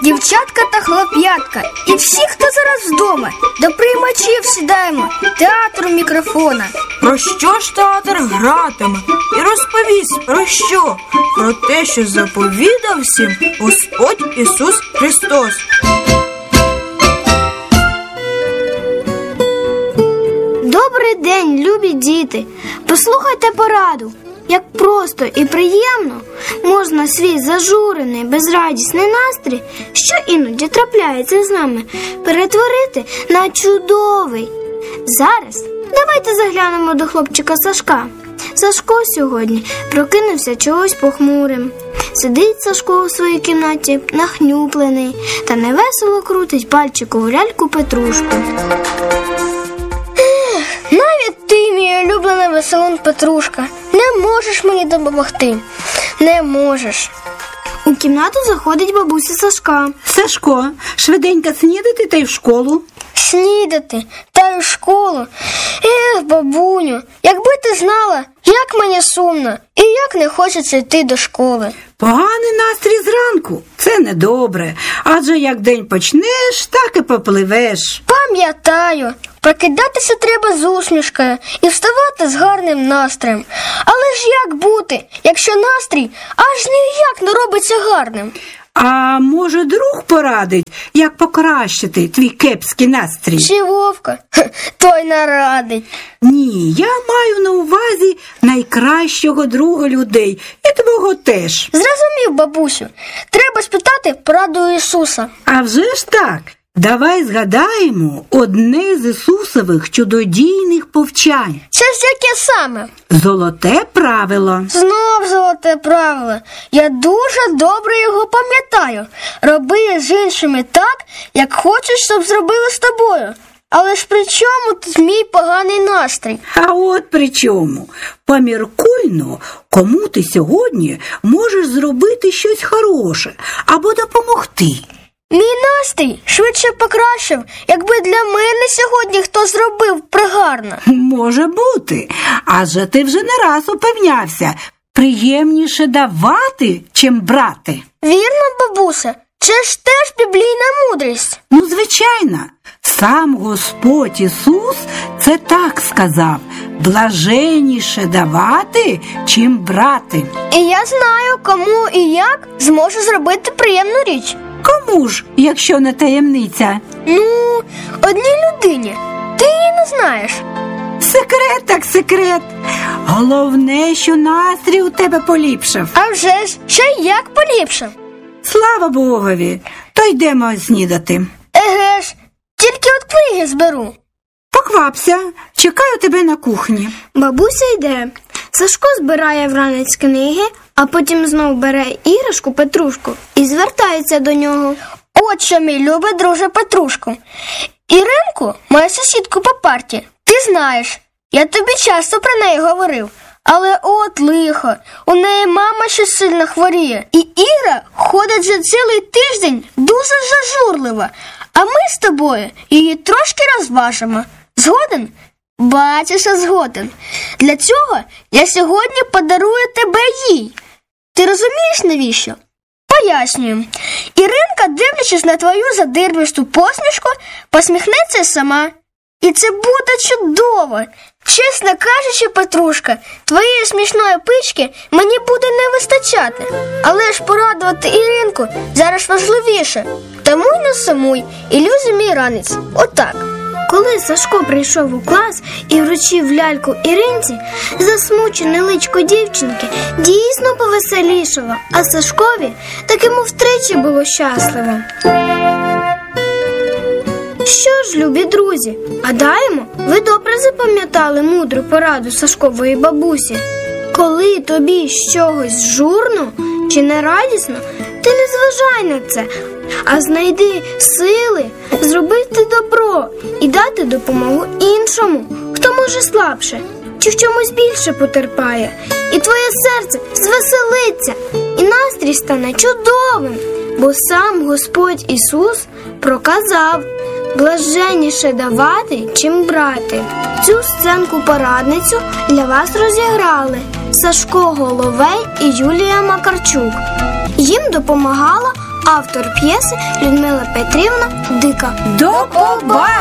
дівчатка та хлоп'ятка і всі, хто зараз вдома, до приймачів сідаємо, театру мікрофона. Про що ж театр гратиме? І розповість про що? Про те, що заповідав всім Господь Ісус Христос. Добрий день, любі діти! Послухайте пораду. Як просто і приємно можна свій зажурений, безрадісний настрій, що іноді трапляється з нами, перетворити на чудовий. Зараз давайте заглянемо до хлопчика Сашка. Сашко сьогодні прокинувся чогось похмурим. Сидить Сашко у своїй кімнаті, нахнюплений, та невесело крутить пальчиком у ляльку Петрушку. Навіть ти, мій улюблений веселун Петрушка, не можеш мені допомогти. Не можеш. У кімнату заходить бабуся Сашка. Сашко, швиденько снідати та й в школу. Снідати та й в школу. Бабуню, якби ти знала, як мені сумно і як не хочеться йти до школи. Поганий настрій зранку – це недобре, адже як день почнеш, так і попливеш. Пам'ятаю, прокидатися треба з усмішкою і вставати з гарним настроєм. Але ж як бути, якщо настрій аж ніяк не робиться гарним? А може друг порадить, як покращити твій кепський настрій? Чи Вовка? Той нарадить. Ні, я маю на увазі найкращого друга людей і твого теж. Зрозумів, бабусю. Треба спитати пораду Ісуса. А вже ж так. Давай згадаємо одне з Ісусових чудодійних повчань. Це ж яке саме? Золоте правило. Знов золоте правило. Я дуже добре його пам'ятаю. Роби з іншими так, як хочеш, щоб зробили з тобою. Але ж при чому тут мій поганий настрій? А от при чому? Поміркуйно, кому ти сьогодні можеш зробити щось хороше або допомогти. Мій настрій швидше покращив, якби для мене сьогодні хто зробив пригарно. Може бути, адже ти вже не раз упевнявся, приємніше давати, чим брати. Вірно, бабуся? Це ж теж біблійна мудрість. Ну, звичайно, сам Господь Ісус це так сказав: блаженніше давати, чим брати. І я знаю, кому і як зможу зробити приємну річ. Кому ж, якщо не таємниця? Ну, одній людині. Ти її не знаєш. Секрет так секрет. Головне, що настрій у тебе поліпшав. А вже ж, ще як поліпшав. Слава Богові, то йдемо снідати. Еге ж, тільки от книги зберу. Поквапся, чекаю тебе на кухні. Бабуся йде. Сашко збирає вранець книги, а потім знов бере іграшку Петрушку і звертається до нього. От що, мій любий друже Петрушку. Іринку, мою сусідку по парті, ти знаєш. Я тобі часто про неї говорив. Але от лихо, у неї мама ще сильно хворіє. І Іра ходить вже цілий тиждень дуже зажурлива. А ми з тобою її трошки розважимо. Згоден? Бачиш, я згоден. Для цього я сьогодні подарую тебе їй. Ти розумієш, навіщо? Пояснюю. Іринка, дивлячись на твою задирвісту посмішку, посміхнеться сама. І це буде чудово. Чесно кажучи, Петрушка, твоєї смішної пички мені буде не вистачати. Але ж порадувати Іринку зараз важливіше. Тому й не сумуй, ілюзій мій ранець. Отак. Коли Сашко прийшов у клас і вручив ляльку Іринці, засмучене личко дівчинки дійсно повеселішало, а Сашкові таки мов втричі було щасливо. Що ж, любі друзі, гадаємо, ви добре запам'ятали мудру пораду Сашкової бабусі. Коли тобі з чогось журно чи нерадісно, ти не зважай на це, а знайди сили зробити добро і дати допомогу іншому, хто може слабше чи в чомусь більше потерпає. І твоє серце звеселиться, і настрій стане чудовим, бо сам Господь Ісус проказав: блаженніше давати, чим брати. Цю сценку-порадницю для вас розіграли Сашко Головей і Юлія Макарчук. Їм допомагала Автор п'єси Людмила Петрівна Дика. До побачення!